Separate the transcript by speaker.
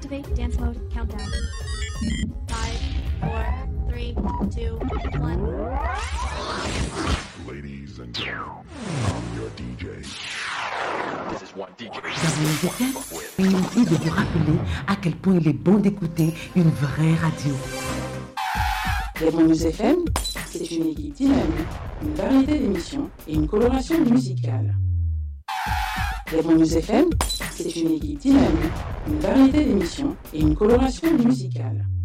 Speaker 1: Activate dance mode countdown. 5, 4, 3, 2, 1.
Speaker 2: Ladies and gentlemen, I'm your DJ. This is one DJ.
Speaker 3: Nous avons inutile de vous rappeler à quel point il est bon d'écouter une vraie radio.
Speaker 4: Clément News FM, c'est une équipe dynamique, une variété d'émissions et une coloration musicale. Clément News FM, c'est une équipe dynamique, une variété d'émissions et une coloration musicale.